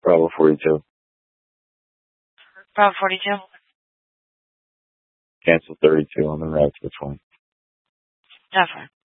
Bravo 42. Bravo 42. Cancel 32 on the route to the 20. Definitely.